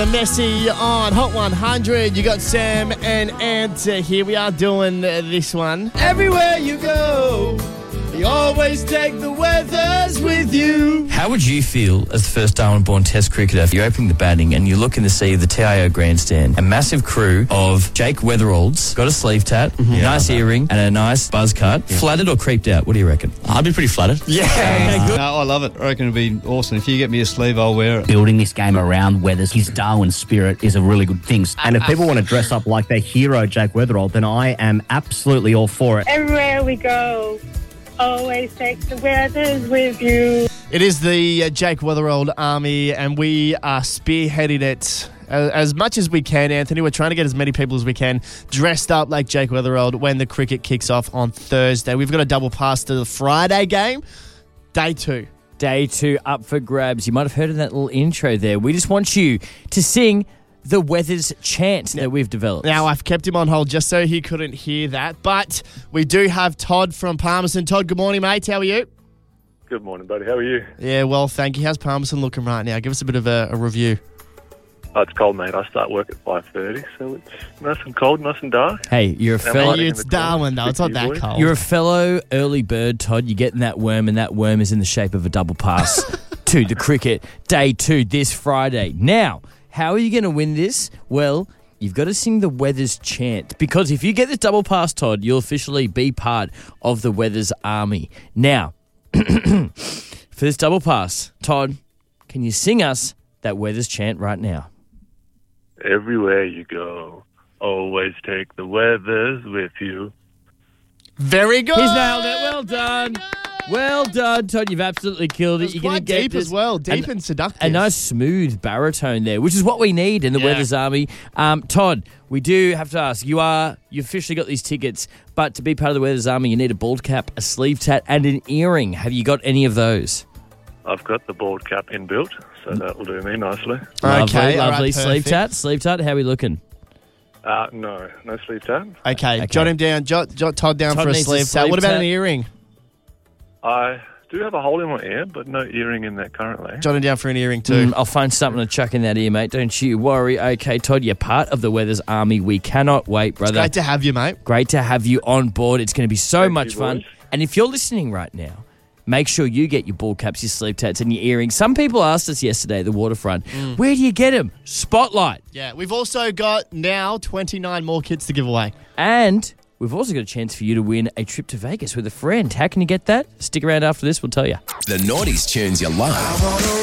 and Messi on Hot 100. You got Sam and Ant. Here we are doing this one. Everywhere you go, you always take the weathers with you. How would you feel as the first Darwin-born Test cricketer? You're opening the batting and you look in to see the TIO grandstand. A massive crew of Jake Weatheralds, got a sleeve tat, nice earring and a nice buzz cut. Yeah. Flattered or creeped out? What do you reckon? I'd be pretty flattered. Yeah. Okay, good. No, I love it. I reckon it'd be awesome. If you get me a sleeve, I'll wear it. Building this game around Weathers, his Darwin spirit is a really good thing. And if people want to dress up like their hero, Jake Weatherald, then I am absolutely all for it. Everywhere we go, always take the weathers with you. It is the Jake Weatherald Army, and we are spearheading it as much as we can, Anthony. We're trying to get as many people as we can dressed up like Jake Weatherald when the cricket kicks off on Thursday. We've got a double pass to the Friday game, day 2. Day 2 up for grabs. You might have heard in that little intro there. We just want you to sing the Weathers chant that we've developed. Now, I've kept him on hold just so he couldn't hear that, but we do have Todd from Palmerston. Todd, good morning, mate. How are you? Good morning, buddy. How are you? Yeah, well, thank you. How's Palmerston looking right now? Give us a bit of a review. Oh, it's cold, mate. I start work at 5:30, so it's nice and cold, nice and dark. Hey, you're a fellow. It's Darwin, though. It's not that cold. You're a fellow early bird, Todd. You're getting that worm, and that worm is in the shape of a double pass to the cricket. Day 2 this Friday. Now, how are you going to win this? Well, you've got to sing the Weathers chant, because if you get this double pass, Todd, you'll officially be part of the Weathers Army. Now, for this double pass, Todd, can you sing us that Weathers chant right now? Everywhere you go, always take the weathers with you. Very good. He's nailed it. Well done. Well done, Todd. You've absolutely killed it. You're quite deep as well. Deep and seductive. A nice smooth baritone there, which is what we need in the Weathers Army. Todd, we do have to ask, you officially got these tickets, but to be part of the Weathers Army, you need a bald cap, a sleeve tat, and an earring. Have you got any of those? I've got the bald cap inbuilt, so that will do me nicely. Lovely. Right, sleeve tat. How are we looking? No sleeve tat. Okay. Jot him down. Jot Todd down for a sleeve tat. What about an earring? I do have a hole in my ear, but no earring in that currently. Jot him down for an earring too. I'll find something to chuck in that ear, mate. Don't you worry. Okay, Todd, you're part of the Weathers Army. We cannot wait, brother. It's great to have you, mate. Great to have you on board. It's going to be so much fun. Boys. And if you're listening right now, make sure you get your ball caps, your sleeve tats, and your earrings. Some people asked us yesterday at the waterfront, where do you get them? Spotlight. Yeah, we've also got now 29 more kits to give away. And we've also got a chance for you to win a trip to Vegas with a friend. How can you get that? Stick around after this, we'll tell you. The Naughties tunes you love.